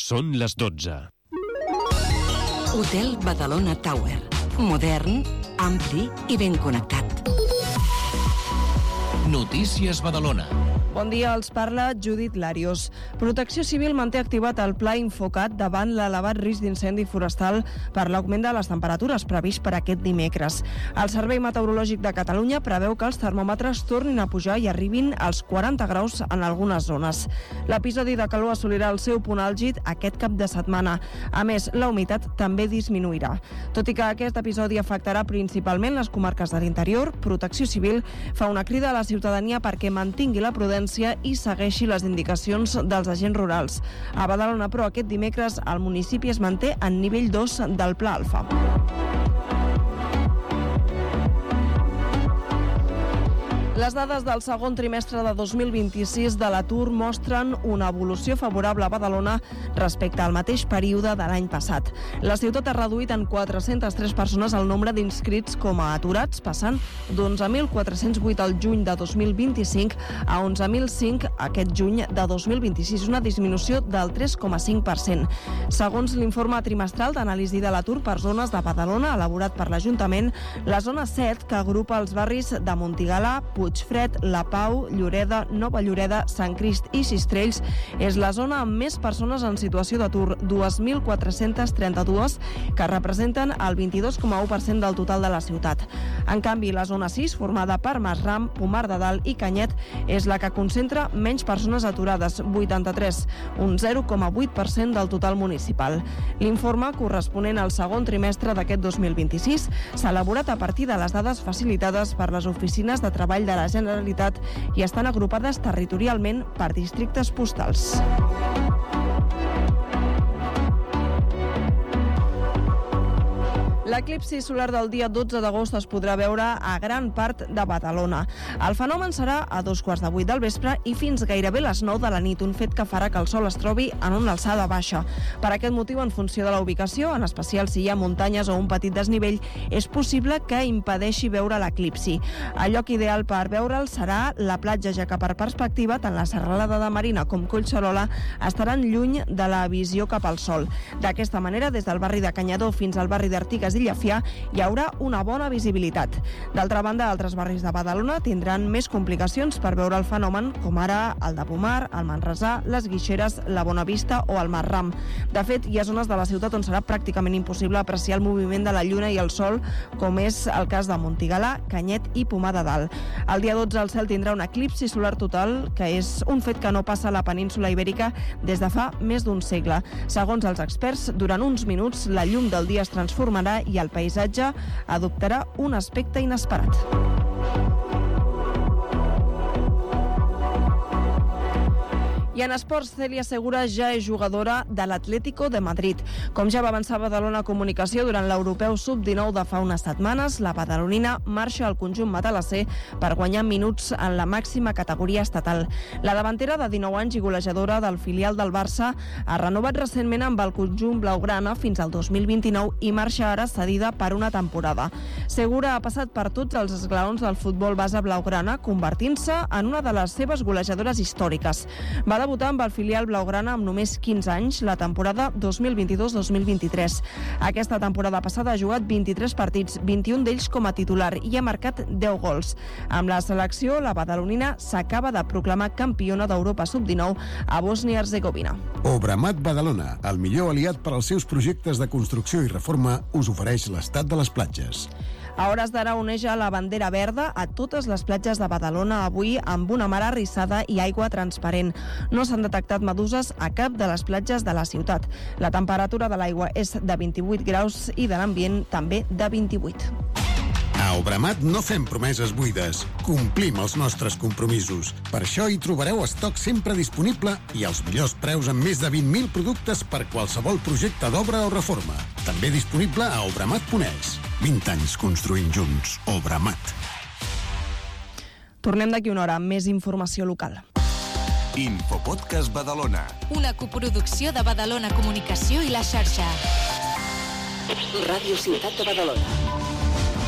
Són les 12. Hotel Badalona Tower. Modern, ampli i ben connectat. Notícies Badalona. Bon dia, els parla Judit Larios. Protecció Civil manté activat el pla Infocat davant l'elevat risc d'incendi forestal per l'augment de les temperatures previst per aquest dimecres. El Servei Meteorològic de Catalunya preveu que els termòmetres tornin a pujar i arribin als 40 graus en algunes zones. L'episodi de calor assolirà el seu punt àlgid aquest cap de setmana. A més, la humitat també disminuirà. Tot i que aquest episodi afectarà principalment les comarques de l'interior, Protecció Civil fa una crida a la ciutadania perquè mantingui la prudència i segueixi les indicacions dels agents rurals. A Badalona, però, aquest dimecres el municipi es manté en nivell 2 del Pla Alfa. Les dades del segon trimestre de 2026 de l'atur mostren una evolució favorable a Badalona respecte al mateix període de l'any passat. La ciutat ha reduït en 403 persones el nombre d'inscrits com a aturats, passant d'11.408 al juny de 2025 a 11.005 aquest juny de 2026, una disminució del 3,5%. Segons l'informe trimestral d'anàlisi de l'atur per zones de Badalona, elaborat per l'Ajuntament, la zona 7, que agrupa els barris de Montigalà, Puigfred, La Pau, Lloreda, Nova Lloreda, Sant Crist i Sistrells, és la zona amb més persones en situació d'atur, 2.432, que representen el 22,1% del total de la ciutat. En canvi, la zona 6, formada per Masram, Pomar de Dalt i Canyet, és la que concentra menys persones aturades, 83, un 0,8% del total municipal. L'informe, corresponent al segon trimestre d'aquest 2026, s'ha elaborat a partir de les dades facilitades per les oficines de treball de la Generalitat i estan agrupades territorialment per districtes postals. L'eclipsi solar del dia 12 d'agost es podrà veure a gran part de Badalona. El fenomen serà a 2:15 del vespre i fins gairebé les 9 de la nit, un fet que farà que el sol es trobi en una alçada baixa. Per aquest motiu, en funció de la ubicació, en especial si hi ha muntanyes o un petit desnivell, és possible que impedeixi veure l'eclipsi. El lloc ideal per veure'l serà la platja, ja que per perspectiva, tant la serralada de Marina com Collserola estaran lluny de la visió cap al sol. D'aquesta manera, des del barri de Canyadó fins al barri d'Artigues i Llafià hi haurà una bona visibilitat. D'altra banda, altres barris de Badalona tindran més complicacions per veure el fenomen, com ara el de Pomar, el Manresà, les Guixeres, la Bonavista o el Marram. De fet, hi ha zones de la ciutat on serà pràcticament impossible apreciar el moviment de la lluna i el sol, com és el cas de Montigalà, Canyet i Pomar de Dalt. El dia 12 el cel tindrà un eclipsi solar total, que és un fet que no passa a la península Ibèrica des de fa més d'un segle. Segons els experts, durant uns minuts la llum del dia es transformarà i el paisatge adoptarà un aspecte inesperat. I en esports, Cèlia Segura ja és jugadora de l'Atlético de Madrid. Com ja va avançar Badalona Comunicació durant l'Europeu Sub-19 de fa unes setmanes, la badalonina marxa al conjunt matalasser per guanyar minuts en la màxima categoria estatal. La davantera de 19 anys i golejadora del filial del Barça ha renovat recentment amb el conjunt blaugrana fins al 2029 i marxa ara cedida per una temporada. Segura ha passat per tots els esglaons del futbol base blaugrana, convertint-se en una de les seves golejadores històriques. Va debutar amb el filial blaugrana amb només 15 anys la temporada 2022-2023. Aquesta temporada passada ha jugat 23 partits, 21 d'ells com a titular, i ha marcat 10 gols. Amb la selecció, la badalonina s'acaba de proclamar campiona d'Europa Sub-19 a Bòsnia-Herzegovina. Obramat Badalona, el millor aliat per als seus projectes de construcció i reforma, us ofereix l'estat de les platges. A hores d'ara oneja la bandera verda a totes les platges de Badalona avui amb una mar arrissada i aigua transparent. No s'han detectat meduses a cap de les platges de la ciutat. La temperatura de l'aigua és de 28 graus i de l'ambient també de 28. A Obramat no fem promeses buides. Complim els nostres compromisos. Per això hi trobareu estoc sempre disponible i els millors preus amb més de 20.000 productes per qualsevol projecte d'obra o reforma. També disponible a obramat.es. 20 anys construint junts. Obramat. Tornem d'aquí una hora amb més informació local. Infopodcast Badalona. Una coproducció de Badalona Comunicació i la xarxa. Ràdio Ciutat de Badalona.